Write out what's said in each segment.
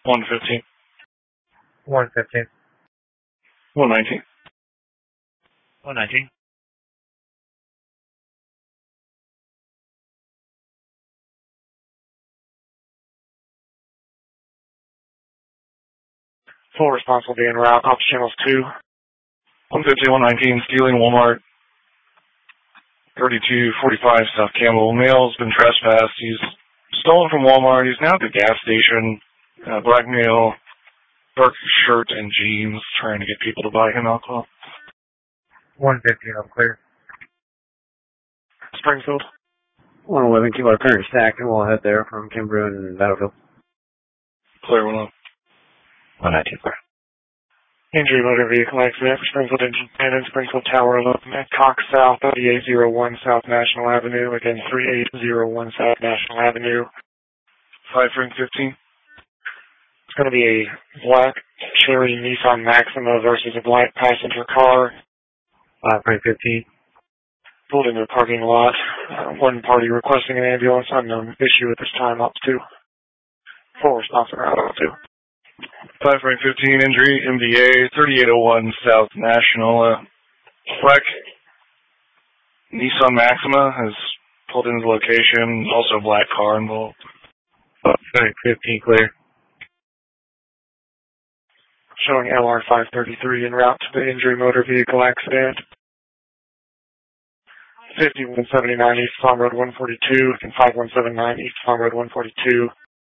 115. 115. 119. 119. Full response will be en route. Ops channels 2. 115, 119, stealing Walmart. 3245 South Campbell. Male's been trespassed. He's stolen from Walmart. He's now at the gas station. Black male, dark shirt and jeans, trying to get people to buy him alcohol. 115, I'm clear. Springfield. 111, keep our current stack, and we'll head there from Kimbrough and Battlefield. Clear 1 up. 119, clear. Injury motor vehicle accident for Springfield Engine 10 and Springfield Tower 11 at Cox South, 3801 South National Avenue, again 3801 South National Avenue. 5 Frank 15. It's going to be a black cherry Nissan Maxima versus a black passenger car. 5 Frank 15. Pulled into the parking lot. One party requesting an ambulance. Unknown issue at this time. Up to. Full response around up to. 5 Frank 15, injury, MVA, 3801 South National. Black Nissan Maxima has pulled into the location. Also a black car involved. 5 15, clear. Showing LR 533 en route to the injury motor vehicle accident. 5179 East Farm Road 142 and 5179 East Farm Road 142.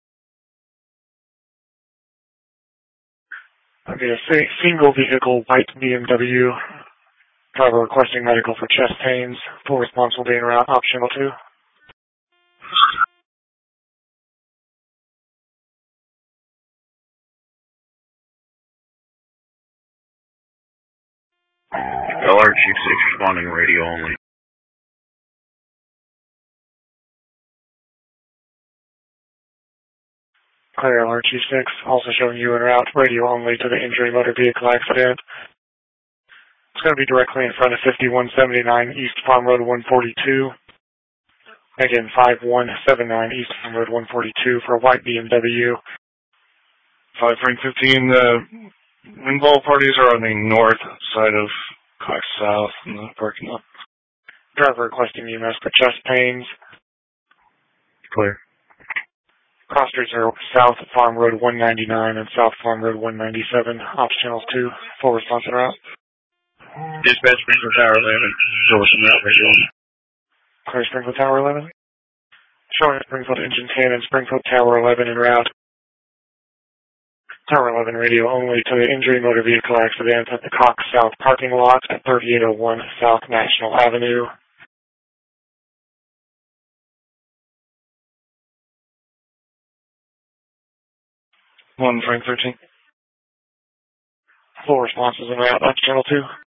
That'll be a single vehicle white BMW. Driver requesting medical for chest pains. Full response will be en route. Optional 2. LR Chief 6 responding radio only. Clear LR Chief 6, also showing you en route, radio only to the injury motor vehicle accident. It's going to be directly in front of 5179 East Farm Road 142. Again, 5179 East Farm Road 142 for a white BMW. 5 Frank 15, involved parties are on the north side of Cox South in the parking lot. Driver requesting EMS for chest pains. Clear. Cross streets are south of Farm Road 199 and South Farm Road 197. Ops channels 2. Full response en route. Dispatch Springfield Tower 11. Source en route radio only. Clear Springfield Tower 11. Showing Springfield Engine 10 and Springfield Tower 11 en route. Tower 11 radio only to the injury motor vehicle accident at the Cox South parking lot at 3801 South National Avenue. One Frank 13. Full responses en route. That's channel 2.